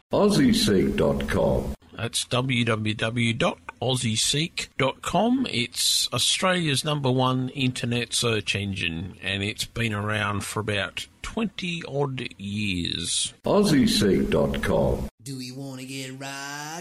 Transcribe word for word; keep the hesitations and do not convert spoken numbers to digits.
Aussie Seek dot com. That's w w w dot aussie seek dot com. It's Australia's number one internet search engine, and it's been around for about twenty odd years. Aussie Seek dot com. Do we want to get rock?